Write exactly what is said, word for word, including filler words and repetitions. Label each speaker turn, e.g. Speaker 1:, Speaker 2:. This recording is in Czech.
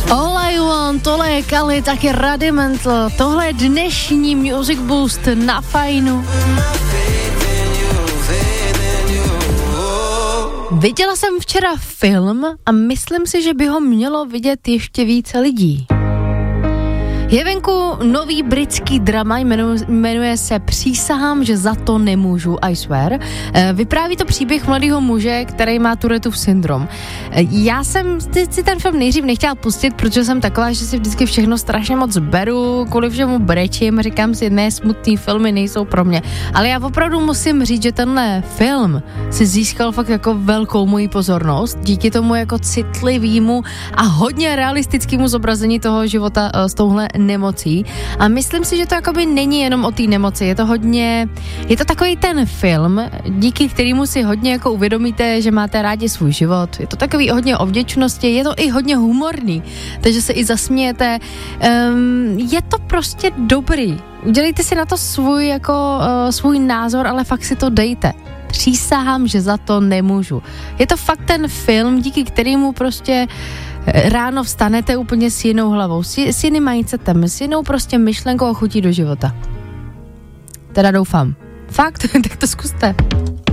Speaker 1: All I want, tohle je Kali, taky Rudimental, tohle je dnešní Music Boost na Fajnu. Viděla jsem včera film a myslím si, že by ho mělo vidět ještě více lidí. Je venku nový britský drama, jmenuje, jmenuje se Přísahám, že za to nemůžu, I swear. Vypráví to příběh mladého muže, který má Tourettův syndrom. Já jsem si ten film nejdřív nechtěla pustit, protože jsem taková, že si vždycky všechno strašně moc beru, kvůli všemu brečím, říkám si, ne, smutný filmy nejsou pro mě. Ale já opravdu musím říct, že tenhle film si získal fakt jako velkou moji pozornost, díky tomu jako citlivýmu a hodně realistickému zobrazení toho života s touhle nemocí. A myslím si, že to jakoby není jenom o té nemoci, je to hodně, je to takový ten film, díky kterému si hodně jako uvědomíte, že máte rádi svůj život. Je to takový hodně o vděčnosti, je to i hodně humorný, takže se i zasmějete. Um, je to prostě dobrý. Udělejte si na to svůj jako uh, svůj názor, ale fakt si to dejte. Přísahám, že za to nemůžu. Je to fakt ten film, díky kterému prostě ráno vstanete úplně s jinou hlavou, s, s jiným mindsetem, s jinou prostě myšlenkou a chutí do života. Teda doufám. Fakt, tak to zkuste.